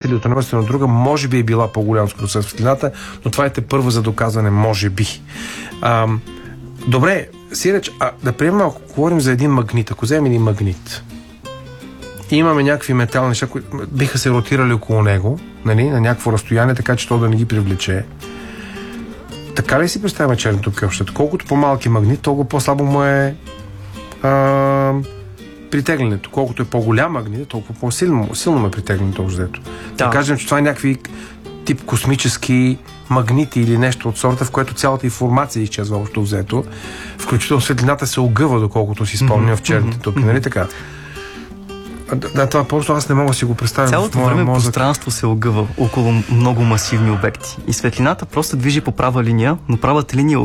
или от една место на друга, може би е била по-голяма скоростта на светлината, но това е първо за доказване, може би. Добре, Сиреч, да приемем, ако говорим за един магнит, ако вземем един магнит, и имаме някакви метални неща, които биха се ротирали около него, нали, на някакво разстояние, така че то да не ги привлече. Така ли си представяме черното кьопчето? Колкото по-малки магнит, толкова по-слабо му е притеглянето. Колкото е по-голям магнит, толкова по-силно му е притеглянето общо. Да кажем, че това е някакви тип космически магнити или нещо от сорта, в което цялата информация изчезва общо взето. Включително светлината се огъва, доколкото си спомня в черните топки, нали така? Да, това просто аз не мога да си го представя. Цялото време пространство се огъва около много масивни обекти. И светлината просто движи по права линия, но правата линия